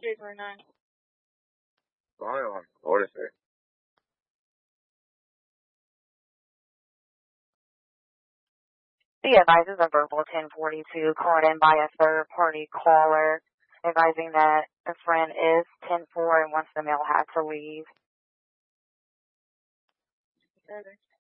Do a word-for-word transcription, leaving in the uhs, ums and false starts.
three three nine. Zion, what is it? The advises a verbal ten forty-two called in by a third-party caller advising that a friend is ten four and wants the male hat to leave. Further.